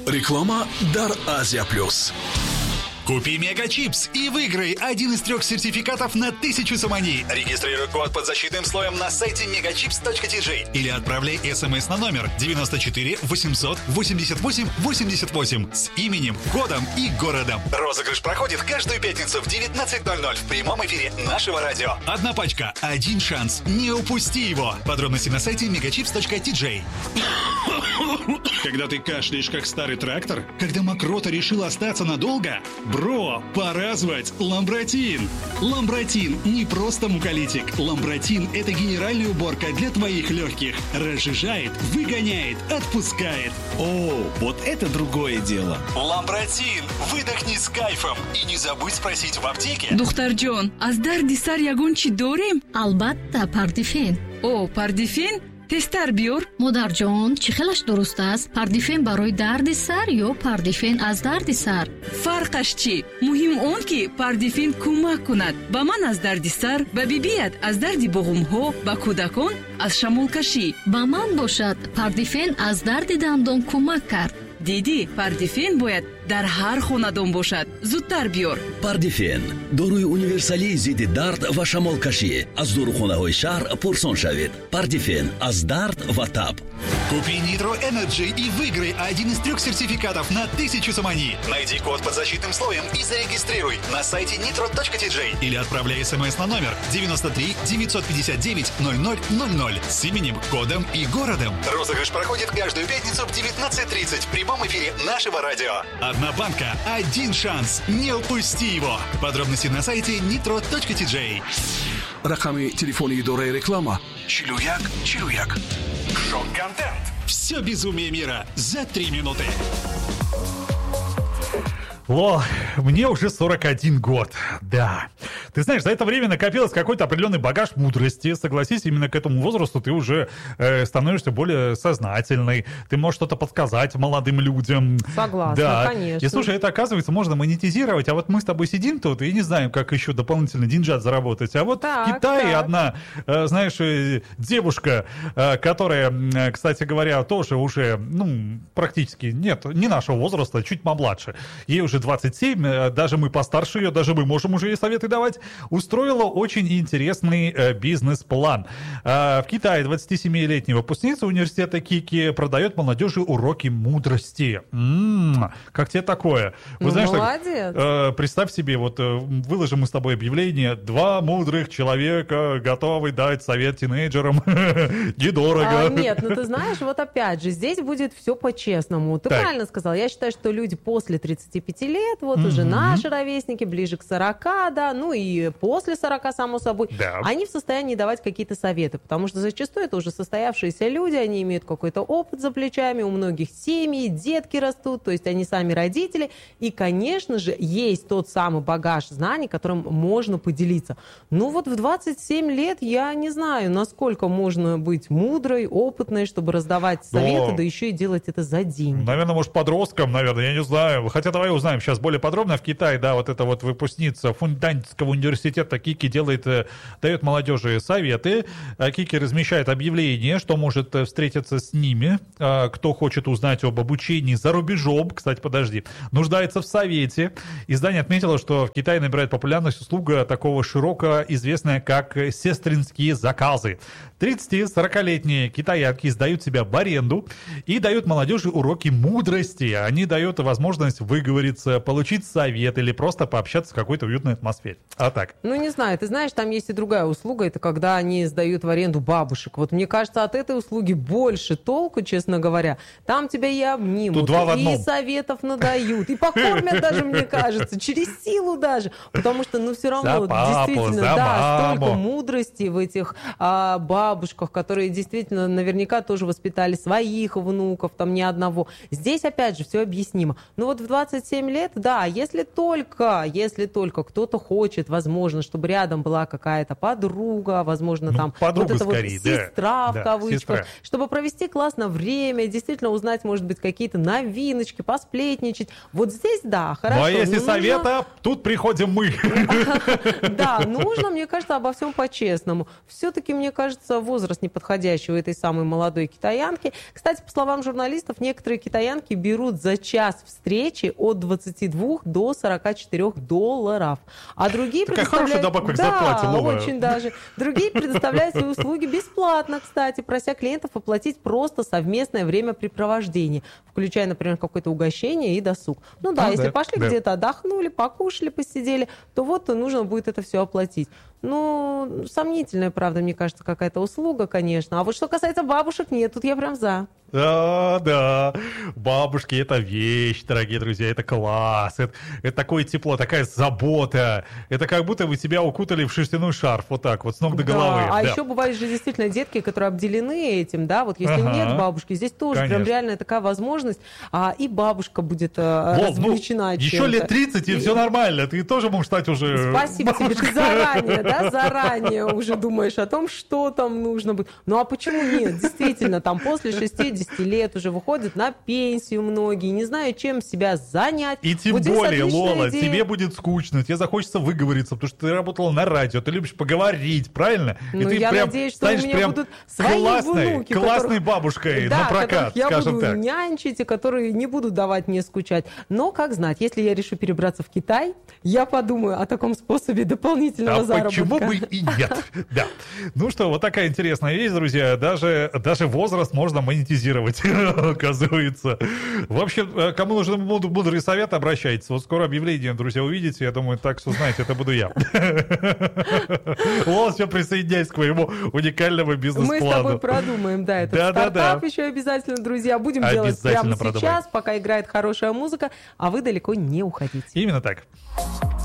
Реклама «Дар Азия Плюс». Купи Мегачипс и выиграй один из 3 сертификатов на 1000 самани. Регистрируй код под защитным слоем на сайте megachips.tj или отправляй смс на номер 94 800 88 88 с именем, кодом и городом. Розыгрыш проходит каждую пятницу в 19:00 в прямом эфире нашего радио. Одна пачка, один шанс. Не упусти его. Подробности на сайте megachips.tj. Когда ты кашляешь как старый трактор, когда мокрота решила остаться надолго, бро, пора звать Ламбротин. Ламбротин не просто муколитик. Ламбротин – это генеральная уборка для твоих легких. Разжижает, выгоняет, отпускает. О, вот это другое дело. Ламбротин. Выдохни с кайфом. И не забудь спросить в аптеке. Духтарджон, аз дарди сар ягон чи дорем? албатта пардифен. О, пардифен? тестар биёр. модарҷон, чӣ хелаш дуруст аст? Пардифен барои дарди сар ё пардифен аз дарди сар? фарқаш чӣ? муҳим он ки пардифен кӯмак кунад ба ман аз дарди сар, ба бибият аз дарди буғумҳо, ба кӯдакон аз шамолкашӣ. ба ман бошад пардифен аз дарди дандон кӯмак кард. диди, пардифен бояд дар ҳар хонадон бошад. зудтар биёр. пардифен доруи универсалии зидди дард ва шамолкашӣ аз дорухонаҳои шаҳр пурсон шавед. Пардифен аз дард ва таб. Купи Nitro Energy и выиграй один из 3 сертификатов на 1000 самани. Найди код под защитным слоем и зарегистрируй на сайте nitro.tj или отправляй смс на номер 93 959 0000 с именем, кодом и городом. Розыгрыш проходит каждую пятницу в 19:30 в прямом эфире нашего радио. Одна банка, один шанс. Не упусти его. Подробности на сайте nitro.tj. Рақами телефони идораи реклама 4141. Шок-контент. Все безумие мира за 3 минуты. О, мне уже 41 год, да. Ты знаешь, за это время накопилось какой-то определенный багаж мудрости. Согласись, именно к этому возрасту ты уже становишься более сознательной. Ты можешь что-то подсказать молодым людям. Согласна, да. конечно. И слушай, это, оказывается, можно монетизировать. А вот мы с тобой сидим тут и не знаем, как еще дополнительно деньжат заработать. А вот в Китае одна, знаешь, девушка, которая, кстати говоря, тоже уже, практически, нет, не нашего возраста, чуть помладше. Ей уже 27, даже мы постарше ее, даже мы можем уже ей советы давать, устроила очень интересный бизнес-план. В Китае 27-летняя выпускница университета Кики продает молодежи уроки мудрости. Как тебе такое? Вы знаешь, молодец. Представь себе, вот выложим мы с тобой объявление: 2 мудрых человека готовы дать совет тинейджерам недорого. Нет, ты знаешь, вот опять же, здесь будет все по-честному. Ты правильно сказал. Я считаю, что люди после 35 лет, вот уже наши ровесники, ближе к 40, да, и после 40, само собой, они в состоянии давать какие-то советы, потому что зачастую это уже состоявшиеся люди, они имеют какой-то опыт за плечами, у многих семьи, детки растут, то есть они сами родители, и, конечно же, есть тот самый багаж знаний, которым можно поделиться. Вот в 27 лет я не знаю, насколько можно быть мудрой, опытной, чтобы раздавать советы, да еще и делать это за деньги. Наверное, может, подросткам, я не знаю. Хотя давай узнаем сейчас более подробно. В Китае, вот эта вот выпускница Фундантского университета Кики дает молодежи советы. Кики размещает объявление, что может встретиться с ними, кто хочет узнать об обучении за рубежом. Кстати, нуждается в совете. Издание отметило, что в Китае набирает популярность услуга такого широко известная, как сестринские заказы. 30-40-летние китаянки сдают себя в аренду и дают молодежи уроки мудрости. Они дают возможность выговориться, получить совет или просто пообщаться в какой-то уютной атмосфере. А так? Не знаю. Ты знаешь, там есть и другая услуга. Это когда они сдают в аренду бабушек. Вот мне кажется, от этой услуги больше толку, честно говоря. Там тебя и обнимут, и советов надают, и покормят даже, мне кажется, через силу даже. Потому что, все равно, действительно, столько мудрости в этих бабушках, которые действительно наверняка тоже воспитали своих внуков, там ни одного. Здесь, опять же, все объяснимо. В 27 лет, если только кто-то хочет возможно, чтобы рядом была какая-то подруга, возможно, там подруга вот эта скорее, вот сестра в кавычках, сестра. чтобы провести классно время, действительно узнать, может быть, какие-то новиночки, посплетничать. Вот здесь, да, хорошо. Ну, а если нужно... совета, тут приходим мы. Да, нужно, мне кажется, обо всем по-честному. Все-таки, мне кажется, возраст неподходящий у этой самой молодой китаянки. Кстати, по словам журналистов, некоторые китаянки берут за час встречи от 22 до 44 долларов. А другие Такая хорошая добавка к зарплате, Вова. Очень даже. Другие предоставляют свои услуги бесплатно, кстати, прося клиентов оплатить просто совместное времяпрепровождение, включая, например, какое-то угощение и досуг. Ну да, если пошли где-то отдохнули, покушали, посидели, то вот нужно будет это все оплатить. Ну, сомнительная, правда, мне кажется, какая-то услуга, конечно. А вот что касается бабушек, нет, тут я прям за. Да, бабушки — это вещь, дорогие друзья, это класс, это такое тепло, такая забота, это как будто вы себя укутали в шерстяной шарф, вот так вот, с ног до головы. А еще бывают же действительно детки, которые обделены этим, да, вот если нет бабушки, здесь тоже прям реальная такая возможность, и бабушка будет развлечена чем-то. Еще лет 30, и все нормально, ты тоже можешь стать уже... Спасибо тебе, ты заранее, да, заранее уже думаешь о том, что там нужно быть. Ну а почему нет? Действительно, там после 60 лет уже выходят на пенсию многие, не знаю, чем себя занять. И тем вот более, Лола, идея. тебе будет скучно, тебе захочется выговориться, потому что ты работала на радио, ты любишь поговорить, правильно? Ну, и ты я прям надеюсь, что у меня прям будут свои внуки, классной бабушкой на прокат, я скажем буду так. нянчить, и которые не будут давать мне скучать. Но, как знать, если я решу перебраться в Китай, я подумаю о таком способе дополнительного заработка. Почему бы и нет? Да. Ну что, вот такая интересная вещь, друзья. Даже возраст можно монетизировать, оказывается. В общем, кому нужны мудрые советы, обращайтесь. Вот скоро объявление, друзья, увидите. Я думаю, так что знаете, это буду я. Лол, все, присоединяйся к моему уникальному бизнес-плану. Мы с тобой продумаем, да, этот стартап еще обязательно, друзья. Будем делать прямо сейчас, пока играет хорошая музыка, а вы далеко не уходите. Именно так.